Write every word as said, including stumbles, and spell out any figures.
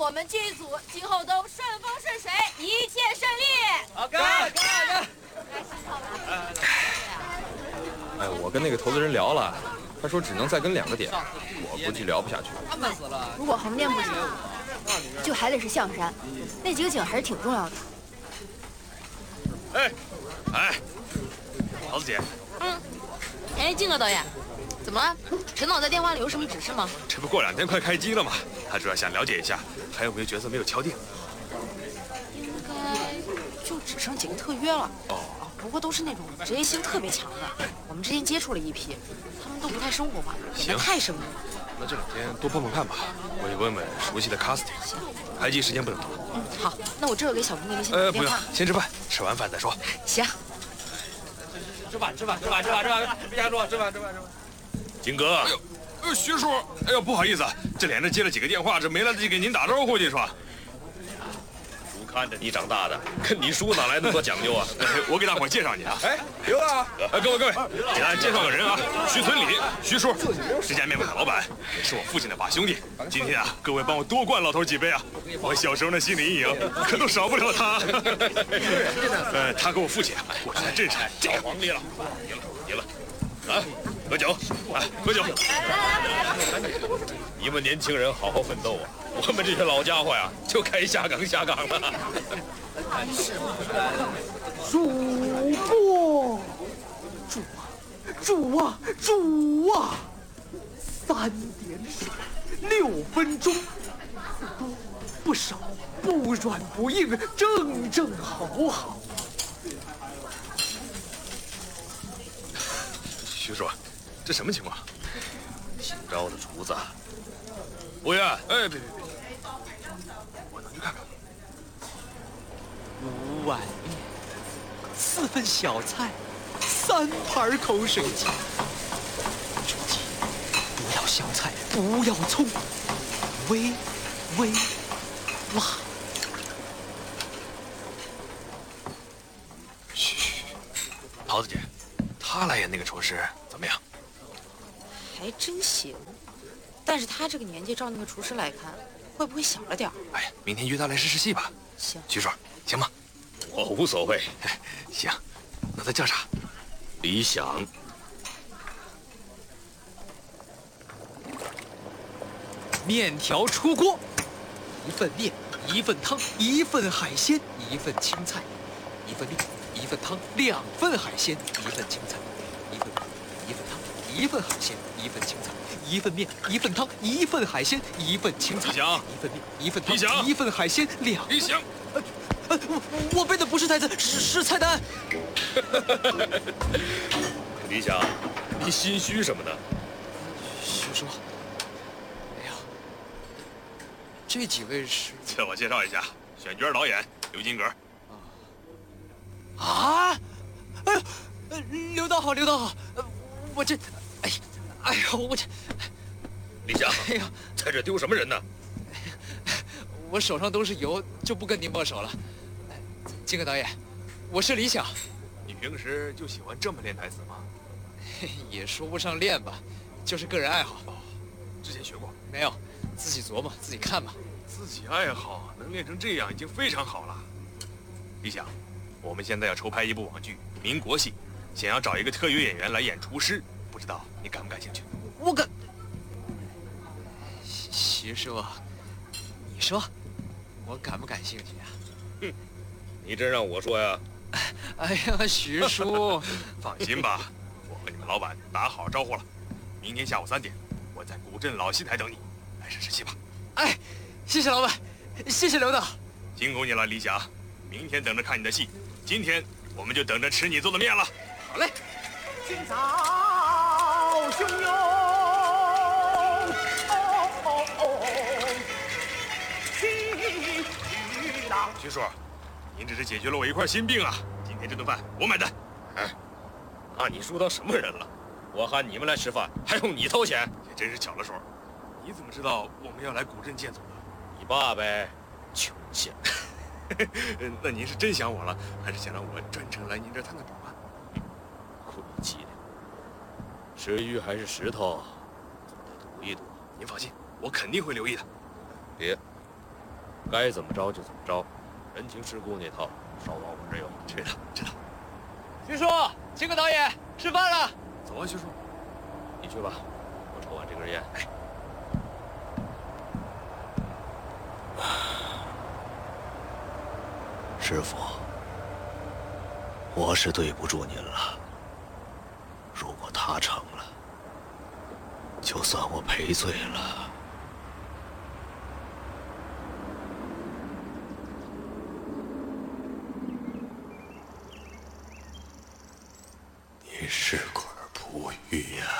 我们剧组今后都顺风顺水，一切顺利。 好，干干干！ 来洗澡吧。 哎，我跟那个投资人聊了，他说只能再跟两个点，我估计聊不下去。 闷死了！ 如果横店不行，就还得是象山，那几个景还是挺重要的。 哎，哎，桃子姐。 嗯。哎，静哥导演，怎么了？陈导在电话里有什么指示吗？ 这不过两天快开机了吗？他主要想了解一下还有没有角色没有敲定。 应该就只剩几个特约了。哦。不过都是那种职业性特别强的，我们之前接触了一批，他们都不太生活化，演得太生硬了。 那这两天多碰碰看吧，我也问问熟悉的 casting。 行。 开机时间不能多。 嗯，好，那我这儿给小钟那边先打呃， 电话。 不用，先吃饭，吃完饭再说。 行。 吃饭，吃饭，吃饭，吃饭，吃饭，别瞎说，吃饭，吃饭，吃饭。 金哥，哎呦，呃，徐叔，哎呦，不好意思，这连着接了几个电话，这没来得及给您打招呼去是吧？ 看着你长大的，跟你叔哪来那么多讲究啊？ 我给大伙介绍你啊！ 哎，刘大， 哎，各位各位，给大家介绍个人啊，徐存礼，徐叔，这家面馆的老板，也是我父亲的把兄弟。今天啊，各位帮我多灌老头几杯啊！我小时候的心理阴影可都少不了他。呃，他和我父亲啊，我在镇上叫皇帝了，赢了赢了，啊，喝酒，啊，喝酒！ 你们年轻人好好奋斗啊！我们这些老家伙呀，就该下岗下岗了。 主播，主啊，主啊，主啊！三点水，六分钟，不多不少，不软不硬，正正好好。 徐叔，这什么情况？ 新招的厨子， 服务员，哎，别别别！我能去看看。 五碗面，四份小菜，三盘口水鸡。注记：不要香菜，不要葱，微微辣。 嘘，桃子姐，他来演那个厨师怎么样？ 还真行，但是他这个年纪照那个厨师来看，会不会小了点儿？ 哎，明天约他来试试戏吧。 行， 徐叔，行吗？ 我无所谓。 行，那他叫啥？ 李想。 面条出锅，一份面，一份汤，一份海鲜，一份青菜，一份面，一份汤，两份海鲜，一份青菜，一份一份汤，一份海鲜，一份青菜，一份面，一份汤，一份海鲜，一份青菜， 李想， 一份面，一份汤， 李想， 一份海鲜，两。 李想， 呃呃，我我背的不是台词，是是菜单。 李想，你心虚什么呢？ 徐叔，哎呀，这几位是自我介绍一下，选角导演刘金阁。 啊！哎呦，呃刘导好，刘导好，呃我这，哎呀，哎呦，我这， 李想， 哎呀， 在这丢什么人呢？ 我手上都是油，就不跟您握手了。金哥导演，我是李想。 你平时就喜欢这么练台词吗？ 也说不上练吧，就是个人爱好。 哦，之前学过没有？自己琢磨，自己看吧。 自己爱好能练成这样已经非常好了。李想，我们现在要筹拍一部网剧《民国戏》，想要找一个特约演员来演厨师，不知道你感不感兴趣？ 我感，徐叔，你说，我感不感兴趣啊？ 哼，你真让我说呀？ 哎呀，徐叔， 放心吧，我和你们老板打好招呼了，明天下午三点，我在古镇老戏台等你，来试试戏吧。 哎，谢谢老板，谢谢刘导， 辛苦你了，李想。明天等着看你的戏，今天我们就等着吃你做的面了。 好嘞。 今早汹涌，哦哦细雨浪。 徐叔，您只是解决了我一块心病啊！今天这顿饭我买单。 哎，把你叔当什么人了？我喊你们来吃饭，还用你掏钱？ 也真是巧了手。你怎么知道我们要来古镇见总的？ 你爸呗，穷贱。 那您是真想我了，还是想让我专程来您这儿探探宝啊？ 晦气的，吃鱼还是石头，总得赌一赌。 您放心，我肯定会留意的。 别， 该怎么着就怎么着，人情世故那套，少往我这有。 知道知道。 徐叔，秦克导演，吃饭了。 走啊，徐叔，你去吧，我抽完这根烟。哎。 师傅，我是对不住您了。如果他成了，就算我赔罪了。你是块璞玉呀！